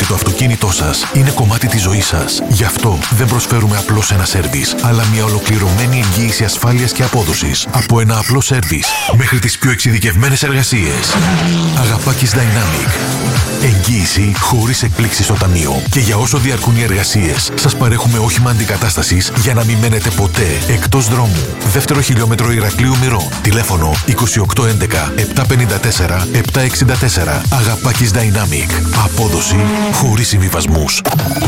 το αυτοκίνητό σας είναι κομμάτι της ζωής σας. Γι' αυτό δεν προσφέρουμε απλώς ένα σέρβις, αλλά μια ολοκληρωμένη εγγύηση ασφάλειας και απόδοσης. Από ένα απλό σέρβις μέχρι τις πιο εξειδικευμένες εργασίες. Αγαπάκης Dynamic. Εγγύηση χωρίς εκπλήξεις στο ταμείο. Και για όσο διαρκούν οι εργασίες, σας παρέχουμε όχημα αντικατάστασης για να μην μένετε ποτέ εκτός δρόμου. Δεύτερο χιλιόμετρο Ηρακλείου Μυρών. Τηλέφωνο 2811 754 764. Αγαπάκης Dynamic. Απόδοση χωρίς συμβιβασμούς.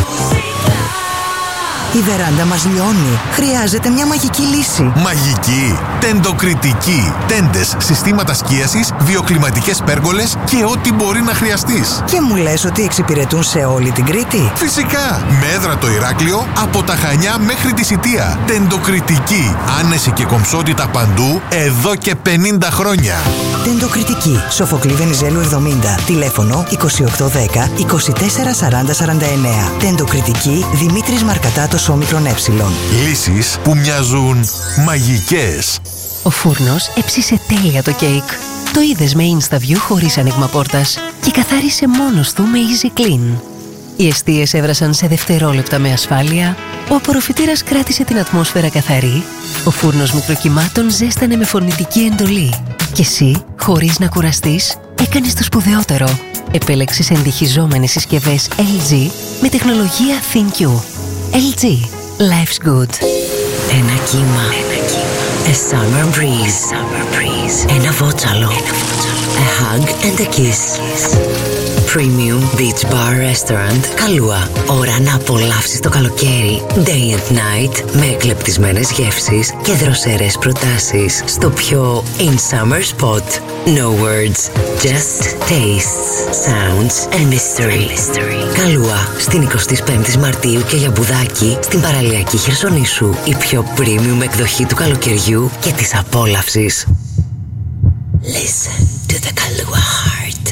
Η βεράντα μας λιώνει. Χρειάζεται μια μαγική λύση. Μαγική! Τεντοκριτική! Τέντες, συστήματα σκίασης, βιοκλιματικές πέργολες και ό,τι μπορεί να χρειαστείς. Και μου λες ότι εξυπηρετούν σε όλη την Κρήτη? Φυσικά! Με έδρα το Ηράκλειο, από τα Χανιά μέχρι τη Σιτία. Τεντοκριτική! Άνεση και κομψότητα παντού, εδώ και 50 χρόνια. Τεντοκριτική. Σοφοκλή Βενιζέλου 70. Τηλέφωνο 2810 24 40 49. Τεντοκριτική Δημήτρης Μαρκατάτος όμικρον ε. Λύσεις που μοιάζουν μαγικές. Ο φούρνος έψισε τέλεια το κέικ. Το είδες με InstaView χωρίς άνοιγμα πόρτας και καθάρισε μόνος του με Easy Clean. Οι εστίες έβρασαν σε δευτερόλεπτα με ασφάλεια, ο απορροφητήρας κράτησε την ατμόσφαιρα καθαρή, ο φούρνος μικροκυμάτων ζέστανε με φωνητική εντολή. Και εσύ, χωρίς να κουραστείς, έκανες το σπουδαιότερο. Επέλεξες εντυχιζόμενες συσκευές LG με τεχνολογία ThinQ. LG. Life's good. Ένα κύμα. A summer breeze. Ένα βότσαλο. A hug and a kiss. Premium Beach Bar Restaurant Καλούα. Ώρα να απολαύσεις το καλοκαίρι. Day and night με εκλεπτισμένες γεύσεις και δροσερές προτάσεις στο πιο in summer spot. No words, just tastes, sounds and mystery. Καλούα στην 25η Μαρτίου και Γιαμπουδάκη στην παραλιακή Χερσονήσου. Η πιο premium εκδοχή του καλοκαιριού και της απόλαυσης. Listen to the Καλούα heart.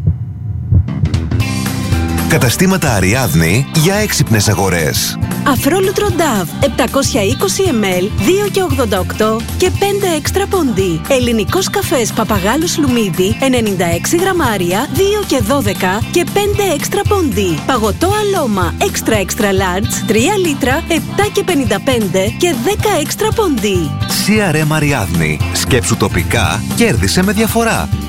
Καταστήματα Αριάδνη για έξυπνες αγορές. Αφρόλουτρο Νταβ 720 ml 2,88 και 5 έξτρα πόντι. Ελληνικός καφές Παπαγάλος Λουμίδι 96 γραμμάρια 2,12 και 5 έξτρα πόντι. Παγωτό Αλώμα extra large 3 λίτρα 7,55 και 10 έξτρα πόντι. CRM Αριάδνη. Σκέψου τοπικά, κέρδισε με διαφορά.